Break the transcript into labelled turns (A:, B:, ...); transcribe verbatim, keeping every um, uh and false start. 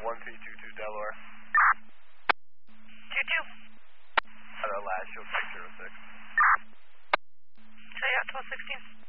A: one P two two Delaware.
B: two two.
A: Hello, last show six zero six.
B: So yeah, twelve sixteen.